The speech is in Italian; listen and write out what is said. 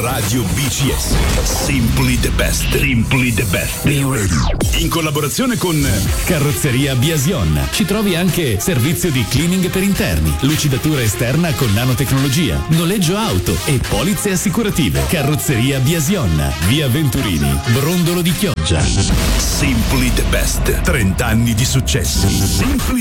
Radio BCS. Simply the best. Simply the best. Be ready. In collaborazione con Carrozzeria Biasion. Ci trovi anche servizio di cleaning per interni, lucidatura esterna con nanotecnologia, noleggio auto e polizze assicurative. Carrozzeria Biasion. Via Venturini, Brondolo di Chioggia. Simply the best. 30 anni di successi. Simply